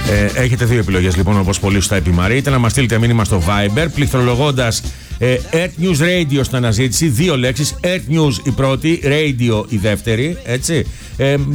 Έχετε δύο επιλογές λοιπόν, όπως πολύ σωστά είπε η Μαρή. Είτε να μας στείλετε μήνυμα στο Viber πληκτρολογώντας Earth News Radio στην αναζήτηση, δύο λέξεις, Earth News η πρώτη, Radio η δεύτερη, έτσι.